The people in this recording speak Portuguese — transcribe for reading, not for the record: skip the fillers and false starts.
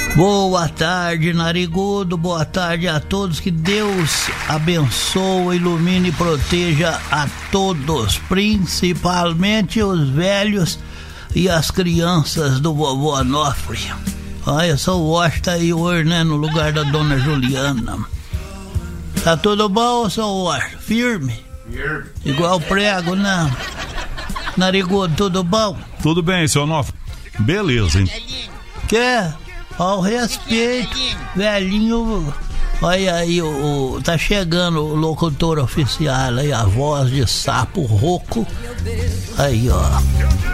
Boa tarde, Narigudo, boa tarde a todos, que Deus abençoe, ilumine e proteja a todos, principalmente os velhos e as crianças do vovô Onofre. Olha, só o Osh tá aí hoje, né, no lugar da dona Juliana. Tá tudo bom, seu Osh? Firme? Igual prego, né? Narigudo, tudo bom? Tudo bem, seu Onofre. Beleza, hein? Quer? Ao respeito, velhinho. Olha aí, tá chegando o locutor oficial aí, a voz de sapo rouco. Aí, ó.